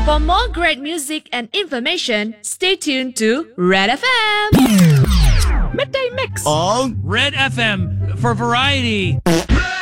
For more great music and information, stay tuned to Red FM. Midday Mix. On Red FM for variety.